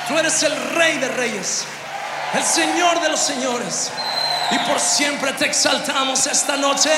Tú eres el Rey de Reyes, el Señor de los señores, y por siempre te exaltamos esta noche.